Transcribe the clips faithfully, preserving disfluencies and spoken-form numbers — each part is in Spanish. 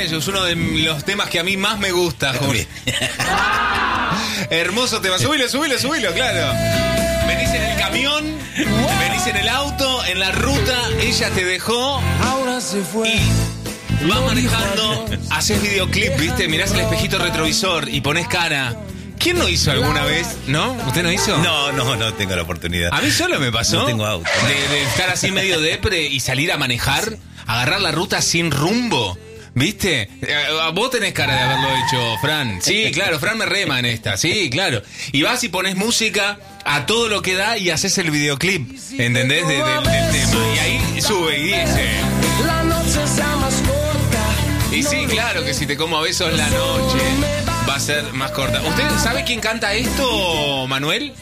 es uno de los temas que a mí más me gusta, Juli. Hermoso tema. Subilo, subilo, subilo, claro. Venís en el camión, venís en el auto, en la ruta, ella te dejó y vas manejando, haces videoclip, ¿viste? Mirás el espejito retrovisor y pones cara. ¿Quién no hizo alguna vez? ¿No? ¿Usted no hizo? No, no, no tengo la oportunidad. A mí solo me pasó. No tengo auto. De, de estar así medio depre y salir a manejar, agarrar la ruta sin rumbo. ¿Viste? Eh, vos tenés cara de haberlo hecho, Fran. Sí, claro, Fran me rema en esta. Sí, claro. Y vas y pones música a todo lo que da y haces el videoclip. ¿Entendés? De, de, del tema. Y ahí sube y dice... La noche sea más corta. Y sí, claro que si te como a besos la noche va a ser más corta. ¿Usted sabe quién canta esto, Manuel?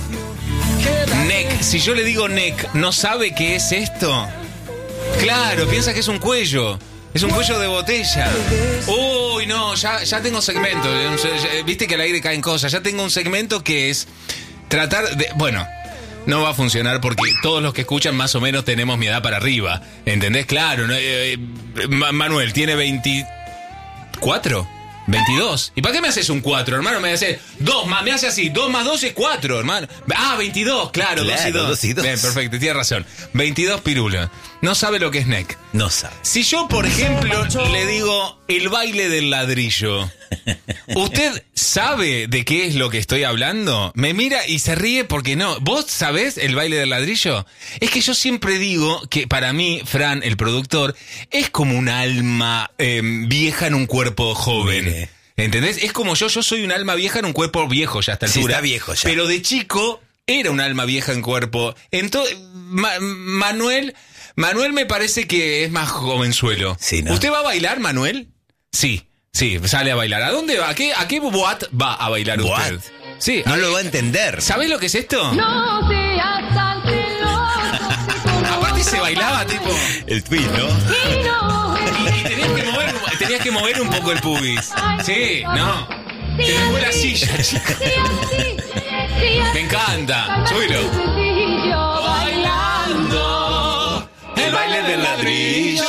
Neck. Si yo le digo Neck, ¿no sabe qué es esto? Claro, piensa que es un cuello. Es un cuello de botella. Uy, no, ya, ya tengo segmento. Viste que al aire caen cosas. Ya tengo un segmento que es tratar de... Bueno, no va a funcionar porque todos los que escuchan más o menos tenemos mi edad para arriba. ¿Entendés? Claro. ¿No? Eh, eh, Manuel tiene veinticuatro. veintidós. ¿Y para qué me haces un cuatro, hermano? Me hace dos más, me hace así, dos más dos es cuatro, hermano. Ah, veintidós, claro, claro dos y dos. dos y dos. Bien, perfecto, tiene razón. veintidós pirulos. No sabe lo que es Neck. No sabe. Si yo, por ejemplo, le digo el baile del ladrillo, ¿usted sabe de qué es lo que estoy hablando? Me mira y se ríe porque no. ¿Vos sabés el baile del ladrillo? Es que yo siempre digo que para mí, Fran, el productor, es como un alma eh, vieja en un cuerpo joven. Mire. ¿Entendés? Es como yo, yo soy un alma vieja en un cuerpo viejo ya a esta altura. Sí, está viejo ya. Pero de chico era un alma vieja en cuerpo. Entonces, Ma- Manuel... Manuel me parece que es más jovenzuelo. Sí, ¿no? ¿Usted va a bailar, Manuel? Sí, sí, sale a bailar. ¿A dónde va? ¿A qué, a qué boat va a bailar ¿Boat? usted? Sí. No lo va a entender. ¿Sabés lo que es esto? No seas tan celoso. Aparte se bailaba tipo... El tweet, ¿no? Y no. Y, y tenías, que mover, tenías que mover un poco el pubis. Sí, no. Se me fue la silla, chico. Me encanta. Súbilo. Bailando el baile del ladrillo.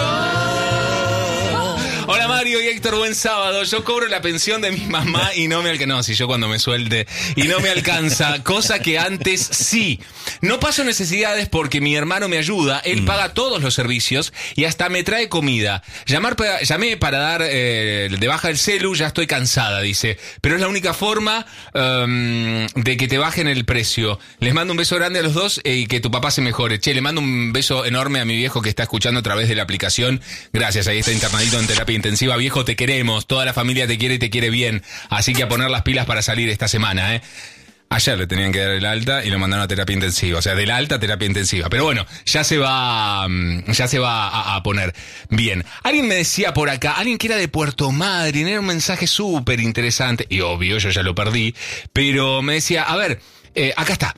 Hola Mario y Héctor, buen sábado. Yo cobro la pensión de mi mamá y no me alcanza. No, si yo cuando me suelte y no me alcanza, cosa que antes sí. No paso necesidades porque mi hermano me ayuda, él mm. paga todos los servicios y hasta me trae comida. Llamar para, llamé para dar eh, de baja el celu, ya estoy cansada, dice. Pero es la única forma um, de que te bajen el precio. Les mando un beso grande a los dos eh, y que tu papá se mejore. Che, le mando un beso enorme a mi viejo que está escuchando a través de la aplicación. Gracias, ahí está internadito en terapia intensiva. Viejo, te queremos, toda la familia te quiere y te quiere bien, así que a poner las pilas para salir esta semana, ¿eh? Ayer le tenían que dar el alta y lo mandaron a terapia intensiva, o sea, del alta a terapia intensiva, pero bueno, ya se va, ya se va a, a poner bien. Alguien me decía por acá, alguien que era de Puerto Madryn, era un mensaje súper interesante, y obvio, yo ya lo perdí, pero me decía, a ver, eh, acá está.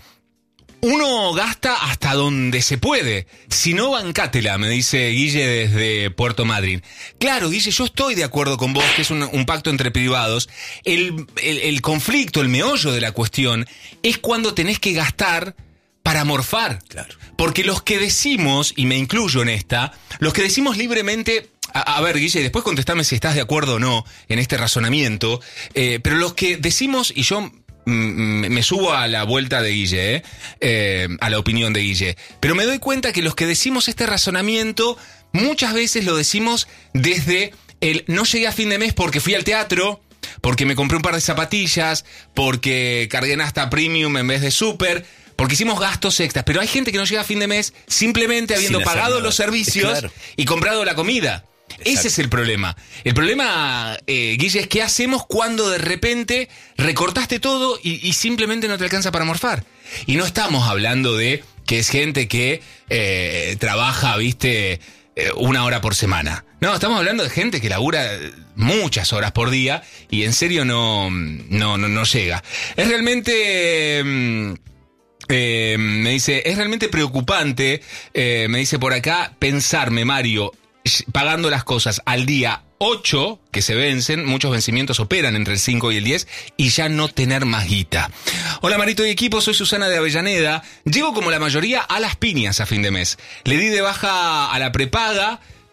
Uno gasta hasta donde se puede. Si no, bancátela, me dice Guille desde Puerto Madryn. Claro, Guille, yo estoy de acuerdo con vos, que es un, un pacto entre privados. El, el, el conflicto, el meollo de la cuestión, es cuando tenés que gastar para morfar. Claro. Porque los que decimos, y me incluyo en esta, los que decimos libremente... A, a ver, Guille, después contestame si estás de acuerdo o no en este razonamiento, eh, pero los que decimos, y yo... me subo a la vuelta de Guille, ¿eh? Eh, a la opinión de Guille. Pero me doy cuenta que los que decimos este razonamiento, muchas veces lo decimos desde el no llegué a fin de mes porque fui al teatro, porque me compré un par de zapatillas, porque cargué Nasta Premium en vez de Super, porque hicimos gastos extras. Pero hay gente que no llega a fin de mes simplemente habiendo pagado los servicios, claro, y comprado la comida. Exacto. Ese es el problema. El problema, eh, Guille, es qué hacemos cuando de repente recortaste todo y, y simplemente no te alcanza para morfar. Y no estamos hablando de que es gente que eh, trabaja, viste, eh, una hora por semana. No, estamos hablando de gente que labura muchas horas por día y en serio no, no, no, no llega. Es realmente... Eh, eh, me dice, es realmente preocupante, eh, me dice por acá, pensarme, Mario... pagando las cosas al día ocho que se vencen, muchos vencimientos operan entre el cinco y el diez, y ya no tener más guita. Hola Marito y equipo, soy Susana de Avellaneda. Llego como la mayoría a las piñas a fin de mes. Le di de baja a la prepaga,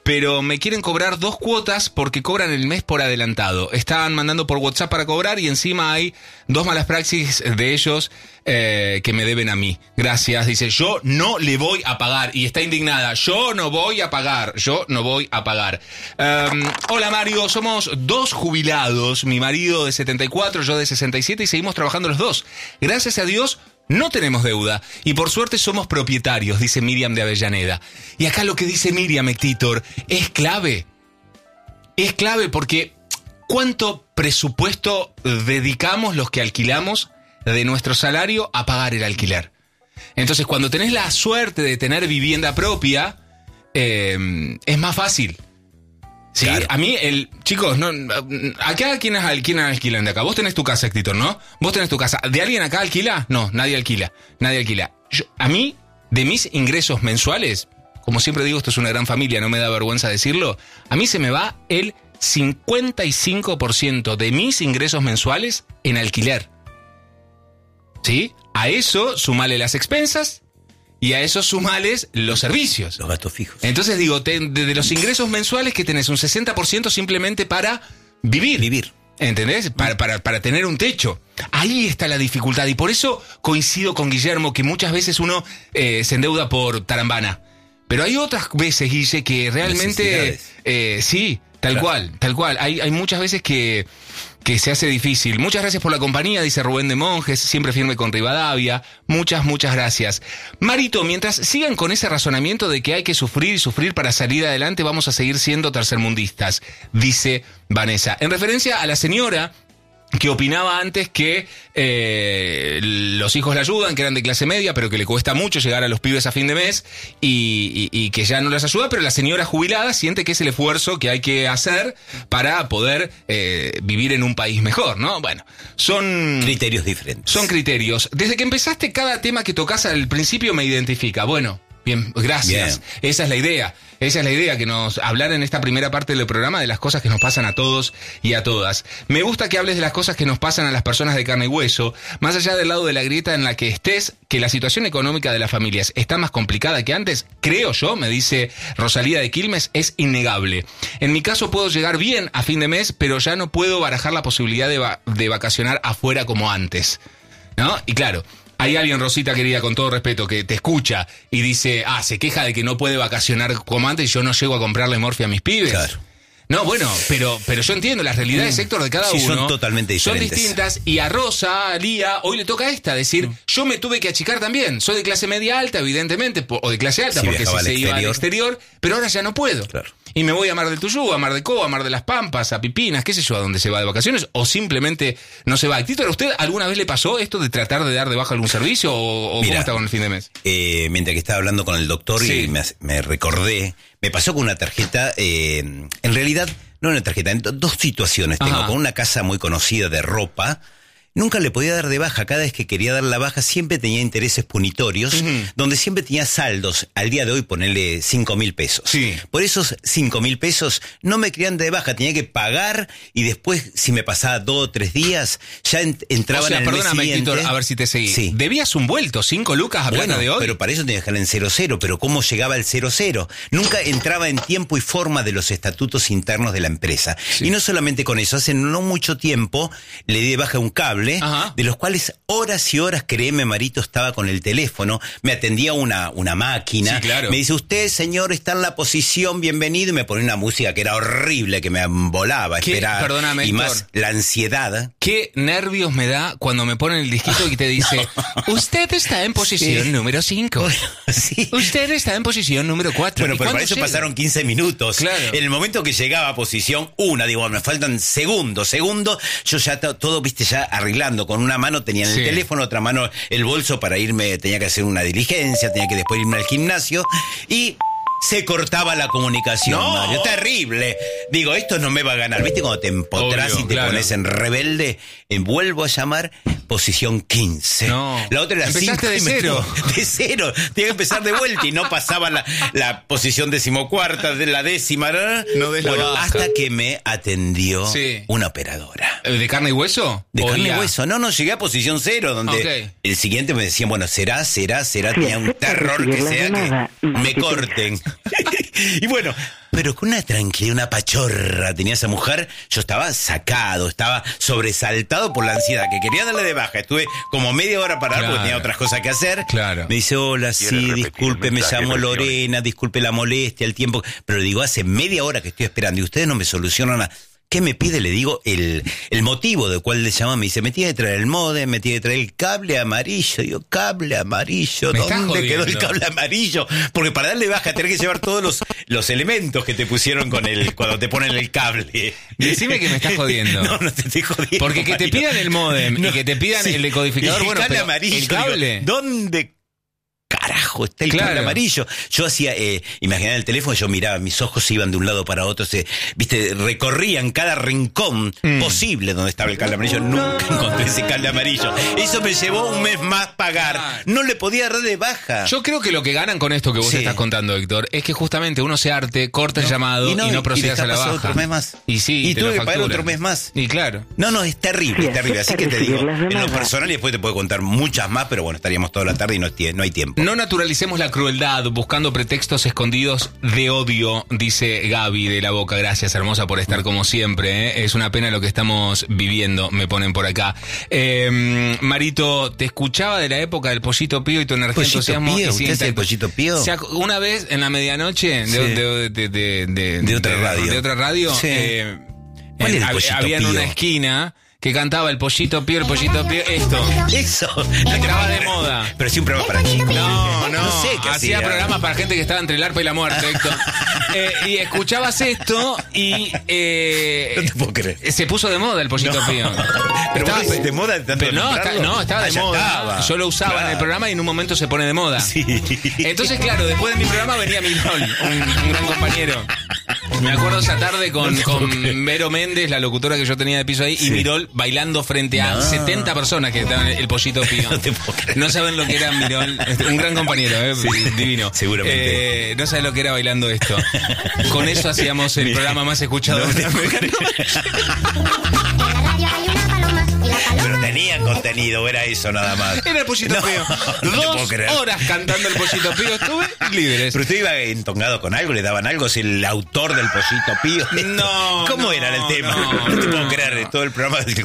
pero me quieren cobrar dos cuotas porque cobran el mes por adelantado. Están mandando por WhatsApp para cobrar y encima hay dos malas praxis de ellos eh, que me deben a mí. Gracias, dice, yo no le voy a pagar. Y está indignada, yo no voy a pagar, yo no voy a pagar. Um, hola Mario, somos dos jubilados, mi marido de setenta y cuatro, yo de sesenta y siete y seguimos trabajando los dos. Gracias a Dios no tenemos deuda y por suerte somos propietarios, dice Miriam de Avellaneda. Y acá lo que dice Miriam, Héctor, es clave. Es clave porque ¿cuánto presupuesto dedicamos los que alquilamos de nuestro salario a pagar el alquiler? Entonces, cuando tenés la suerte de tener vivienda propia, eh, es más fácil. Sí, claro. A mí, el chicos, no, acá ¿quiénes alquilan, alquilan de acá? Vos tenés tu casa, Héctor, ¿no? Vos tenés tu casa. ¿De alguien acá alquila? No, nadie alquila. Nadie alquila. Yo, a mí, de mis ingresos mensuales, como siempre digo, esto es una gran familia, no me da vergüenza decirlo, a mí se me va el cincuenta y cinco por ciento de mis ingresos mensuales en alquiler. ¿Sí? A eso sumale las expensas y a eso sumales los servicios. Los gastos fijos. Entonces digo, te, de, de los ingresos mensuales que tenés un sesenta por ciento simplemente para vivir. Vivir. ¿Entendés? Para, para, para tener un techo. Ahí está la dificultad y por eso coincido con Guillermo que muchas veces uno eh, se endeuda por tarambana. Pero hay otras veces, Guille, que realmente... Eh, sí, tal claro. cual, tal cual. Hay, hay muchas veces que... que se hace difícil. Muchas gracias por la compañía, dice Rubén de Monjes, siempre firme con Rivadavia. Muchas, muchas gracias. Marito, mientras sigan con ese razonamiento de que hay que sufrir y sufrir para salir adelante, vamos a seguir siendo tercermundistas, dice Vanessa. En referencia a la señora que opinaba antes que eh, los hijos la ayudan, que eran de clase media, pero que le cuesta mucho llegar a los pibes a fin de mes y, y, y que ya no las ayuda, pero la señora jubilada siente que es el esfuerzo que hay que hacer para poder eh, vivir en un país mejor, ¿no? Bueno, son... criterios diferentes. Son criterios. Desde que empezaste, cada tema que tocas al principio me identifica. Bueno, bien, gracias. Bien. Esa es la idea. Esa es la idea, que nos hablar en esta primera parte del programa de las cosas que nos pasan a todos y a todas. Me gusta que hables de las cosas que nos pasan a las personas de carne y hueso, más allá del lado de la grieta en la que estés, que la situación económica de las familias está más complicada que antes, creo yo, me dice Rosalía de Quilmes, es innegable. En mi caso puedo llegar bien a fin de mes, pero ya no puedo barajar la posibilidad de, va- de vacacionar afuera como antes, ¿no? Y claro... Hay alguien, Rosita querida, con todo respeto, que te escucha y dice, ah, se queja de que no puede vacacionar como antes y yo no llego a comprarle morfia a mis pibes. Claro. No, bueno, pero pero yo entiendo, las realidades, mm. Héctor, de cada sí, uno son totalmente diferentes. Son distintas y a Rosa, a Lía, hoy le toca esta, decir, mm. yo me tuve que achicar también. Soy de clase media alta, evidentemente, o de clase alta, sí, porque si se iba al exterior, pero ahora ya no puedo. Claro. Y me voy a Mar del Tuyú, a Mar de Coba, a Mar de las Pampas, a Pipinas, qué sé yo, a donde se va de vacaciones, o simplemente no se va. Tito, ¿a usted alguna vez le pasó esto de tratar de dar de baja algún servicio o, o Mira, cómo está con el fin de mes? Eh, mientras que estaba hablando con el doctor sí. y me, me recordé, me pasó con una tarjeta, eh, en realidad, no una tarjeta, en dos situaciones tengo. Ajá. Con una casa muy conocida de ropa. Nunca le podía dar de baja. Cada vez que quería dar la baja siempre tenía intereses punitorios, uh-huh. donde siempre tenía saldos. Al día de hoy ponerle cinco mil pesos. Sí. Por esos cinco mil pesos no me querían de baja. Tenía que pagar y después, si me pasaba dos o tres días, ya ent- entraban o sea, en el mes siguiente. Héctor, a ver si te seguí. Sí. Debías un vuelto, cinco lucas a plata bueno, de hoy. Pero para eso tenía que dejar en cero cero. Pero ¿cómo llegaba el cero cero? Nunca entraba en tiempo y forma de los estatutos internos de la empresa. Sí. Y no solamente con eso, hace no mucho tiempo le di de baja un cable, ajá. de los cuales horas y horas, créeme, Marito, estaba con el teléfono, me atendía una, una máquina, sí, claro. me dice, usted, señor, está en la posición, bienvenido, y me ponía una música que era horrible, que me volaba, esperar, perdóname, y Héctor, más la ansiedad. Qué nervios me da cuando me ponen el disquito y te dice, usted está en posición sí. número cinco, bueno, sí. usted está en posición número cuatro. Bueno, pero para eso llega? Pasaron quince minutos. Claro. En el momento que llegaba a posición una, digo, me faltan segundos, segundos, yo ya t- todo, viste, ya arreglando con una mano tenía en el sí. teléfono, otra mano el bolso para irme, tenía que hacer una diligencia, tenía que después irme al gimnasio y se cortaba la comunicación, no. Mario, terrible. Digo, esto no me va a ganar, ¿viste? Cuando te empotrás Obvio, y te claro. pones en rebelde, en vuelvo a llamar posición quince. No. La otra era Empezaste de cero. De cero. Tenía que empezar de vuelta y no pasaba la, la posición decimocuarta de la décima. ¿no? No des la bueno, baja. hasta que me atendió sí. una operadora. ¿De carne y hueso? De carne ya? y hueso. No, no, llegué a posición cero, donde okay. el siguiente me decían, bueno, será, será, será. Tenía un terror que sea que me corten. Y bueno, Pero con una tranquilidad, una pachorra tenía esa mujer. Yo estaba sacado, estaba sobresaltado por la ansiedad, que quería darle de baja. Estuve como media hora parado Claro. porque tenía otras cosas que hacer. Claro. Me dice, hola, sí, disculpe, me llamo Lorena, disculpe la molestia, el tiempo. Pero digo, hace media hora que estoy esperando y ustedes no me solucionan nada. ¿Qué me pide? Le digo el, el motivo del cual le llama. Me dice, me tiene que traer el modem, me tiene que traer el cable amarillo. Digo, cable amarillo, Me estás ¿dónde quedó jodiendo. el cable amarillo? Porque para darle baja tenés que llevar todos los, los elementos que te pusieron con el, cuando te ponen el cable. Decime que me estás jodiendo. No, no te estoy jodiendo. Porque que te Mario. pidan el modem y que te pidan el decodificador, Y el bueno, cable pero amarillo. el cable. digo, ¿dónde carajo está el Claro. cable amarillo? Yo hacía, eh, imaginaba el teléfono, yo miraba, mis ojos se iban de un lado para otro, se, viste, recorrían cada rincón Mm. posible donde estaba el cable amarillo. Nunca encontré ese cable amarillo. Eso me llevó un mes más pagar. Claro. No le podía dar de baja. Yo creo que lo que ganan con esto que vos Sí. estás contando, Héctor, es que justamente uno se arte, corta el llamado y no, y procedas dejá a la pasar baja. otro mes más. Y sí, Y te tuve lo que pagar facturan. otro mes más. Y claro. No, no, es terrible, es terrible. Así que te digo, en lo personal, y después te puedo contar muchas más, pero bueno, estaríamos toda la tarde y no, tie- no hay tiempo. No naturalicemos la crueldad buscando pretextos escondidos de odio, dice Gaby de La Boca. Gracias, hermosa, por estar como siempre. ¿eh? Es una pena lo que estamos viviendo, me ponen por acá. Eh, Marito, te escuchaba de la época del Pollito Pío y tu energía, ¿Pollito entusiasmo. Pío? y sí, ¿Usted es el intacto. Pollito Pío? O sea, una vez en la medianoche de, Sí. de, de, de, de- De otra radio. de otra radio, Sí. eh, ¿Cuál en- era el hab- Pollito había en Pío? una esquina que cantaba el Pollito Pío, el Pollito Pío, esto. Eso. Estaba de moda. Pero sí un programa para chicos. No, no, No sé qué hacía hacía. programas para gente que estaba entre el arpa y la muerte, Héctor. Eh, y escuchabas esto y eh, No te puedo creer. se puso de moda el Pollito No. Pío. Pero Estaba- vos de moda de tanto pero no, nombrarlo. está- no, estaba Ah, de ya moda. estaba. Yo lo usaba en el Claro. programa y en un momento se pone de moda. Sí. Entonces, claro, después de mi programa venía Mirol, un, un gran compañero. Me acuerdo esa tarde con, con Vero Méndez, la locutora que yo tenía de piso ahí, y Sí. Mirol bailando frente a No. setenta personas que estaban en el Pollito Pío. No te puedo creer. No saben lo que era Mirol, un gran compañero, ¿eh? divino. Seguramente. Eh, no saben lo que era bailando esto. Con eso hacíamos el Mira. programa más escuchado No de te puedo América. Pero tenían contenido, era eso nada más. Era el Pollito No, Pío. no te puedo Dos creer. horas cantando el Pollito Pío. Estuve libres. Pero usted iba entongado con algo, le daban algo, es el autor del Pollito Pío. No, ¿Cómo no, era el tema? no, No, te puedo no. creer, todo el programa del el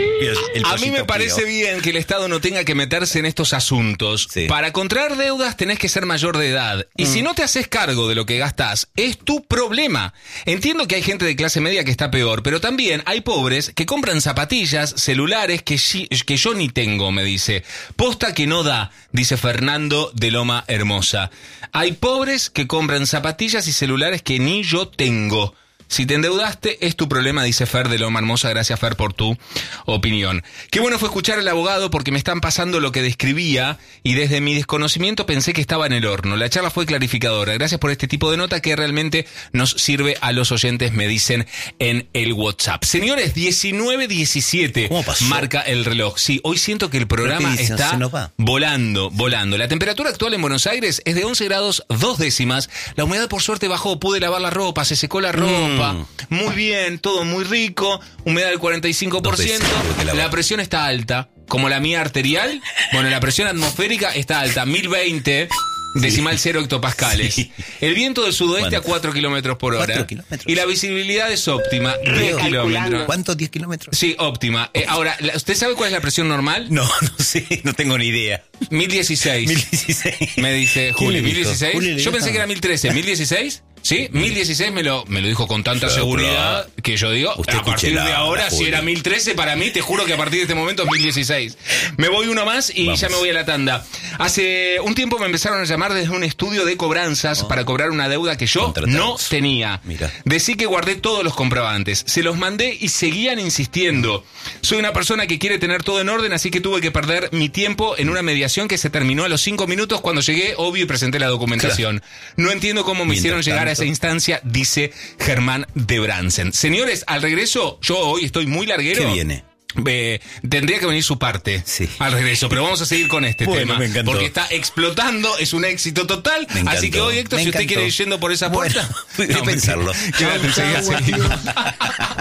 A mí me Pollito parece Pío. bien que el Estado no tenga que meterse en estos asuntos. Sí. Para contraer deudas tenés que ser mayor de edad. Y Mm. si no te haces cargo de lo que gastás, es tu problema. Entiendo que hay gente de clase media que está peor, pero también hay pobres que compran zapatillas, celulares que, shi- que yo ni tengo, me dice. Posta que no da, dice Fernando de Loma Hermosa. Hay pobres que compran zapatillas y celulares que ni yo tengo. Si te endeudaste, es tu problema, dice Fer de Loma Hermosa. Gracias, Fer, por tu opinión. Qué bueno fue escuchar al abogado porque me están pasando lo que describía y desde mi desconocimiento pensé que estaba en el horno. La charla fue clarificadora. Gracias por este tipo de nota que realmente nos sirve a los oyentes, me dicen en el WhatsApp. Señores, diecinueve diecisiete ¿Cómo pasó? marca el reloj. Sí, hoy siento que el programa ¿Qué dice? está Se nos va. volando, volando. La temperatura actual en Buenos Aires es de once grados dos décimas. La humedad por suerte bajó, pude lavar la ropa, se secó la ropa. Mm. Muy bien, todo muy rico. Humedad del cuarenta y cinco por ciento. Dos veces tuve que lavar. La presión está alta, como la mía arterial. Bueno, la presión atmosférica está alta, mil veinte. Decimal cero hectopascales. Sí. El viento del sudoeste Bueno. a cuatro kilómetros por hora. Cuatro kilómetros. Y la visibilidad es óptima, diez Creo. kilómetros. ¿Cuántos? ¿diez kilómetros? Sí, óptima. Eh, ahora, la- ¿usted sabe cuál es la presión normal? No, no sé, no tengo ni idea. mil dieciséis. mil dieciséis. Me dice ¿Quién Juli, le ¿mil dijo? dieciséis? Juli le Yo dijo. pensé que era mil trece. ¿mil dieciséis? ¿Sí? mil dieciséis me lo, me lo dijo con tanta Claro, seguridad pero- que yo digo, Usted a partir escúchela, de ahora, la si Juli. era mil trece para mí, te juro que a partir de este momento es mil dieciséis. Me voy uno más y Vamos. ya me voy a la tanda. Hace un tiempo me empezaron a llamar desde un estudio de cobranzas para cobrar una deuda que yo Contratados. no tenía. Mira. Decí que guardé todos los comprobantes. Se los mandé y seguían insistiendo. Soy una persona que quiere tener todo en orden, así que tuve que perder mi tiempo en una mediación que se terminó a los cinco minutos cuando llegué, obvio, y presenté la documentación. No entiendo cómo me Mientras hicieron llegar a tanto. esa instancia, dice Germán de Bransen. Señores, al regreso, yo hoy estoy muy larguero. ¿Qué viene? Eh, tendría que venir su parte Sí. al regreso, pero vamos a seguir con este Bueno, tema me encantó. porque está explotando, es un éxito total. Me encantó, Así que hoy, Héctor, me si usted encantó. quiere ir yendo por esa Bueno, puerta, voy a pensarlo. Quédate, enseguida seguimos.